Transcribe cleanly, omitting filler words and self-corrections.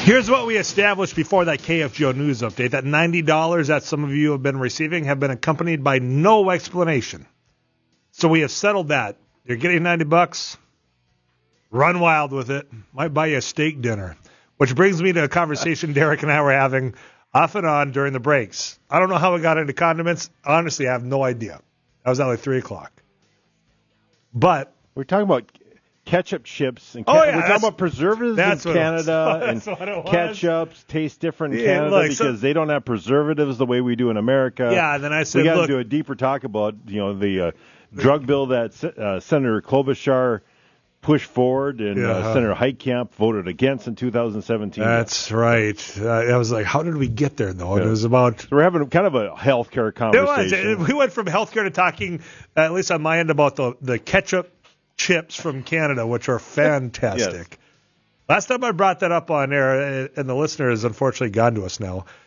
Here's what we established before that KFGO news update. That $90 that some of you have been receiving have been accompanied by no explanation. So we have settled that. You're getting $90. Run wild with it. Might buy you a steak dinner. Which brings me to a conversation Derek and I were having off and on during the breaks. I don't know how we got into condiments. Honestly, I have no idea. That was at like 3 o'clock. But we're talking about ketchup chips. And we're talking about preservatives in Canada and ketchups taste different in Canada because they don't have preservatives the way we do in America. Yeah, and then I said, we got to do a deeper talk about the drug bill that Senator Klobuchar pushed forward and Senator Heitkamp voted against in 2017. That's right. I was like, how did we get there, though? Yeah. It was about... So we're having kind of a healthcare conversation. It was. We went from healthcare to talking, at least on my end, about the ketchup chips from Canada, which are fantastic. Yes. Last time I brought that up on air, and the listener has unfortunately gone to us now,